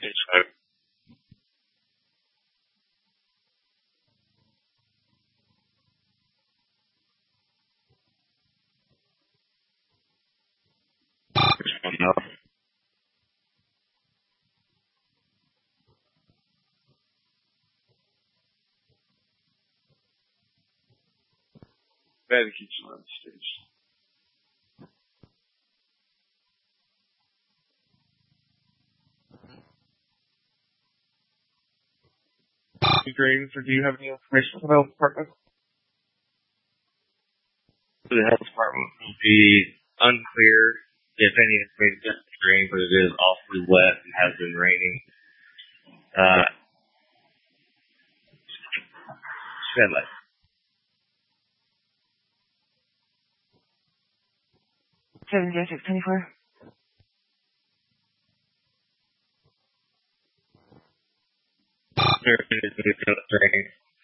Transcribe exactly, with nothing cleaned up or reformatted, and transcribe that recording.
It's like, no. Better keep you on the stage. Graves, or do you have any information from the health department? The health department will be unclear if any information is rain, but it is awfully wet and has been raining. Uh, stand by. seven zero six twenty-four. There is raining.